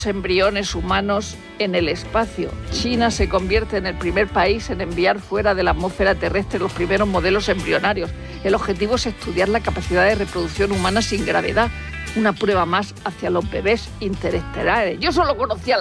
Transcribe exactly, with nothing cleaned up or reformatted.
embriones humanos en el espacio. China se convierte en el primer país en enviar fuera de la atmósfera terrestre los primeros modelos embrionarios. El objetivo es estudiar la capacidad de reproducción humana sin gravedad, una prueba más hacia los bebés interestelares. Yo solo conocía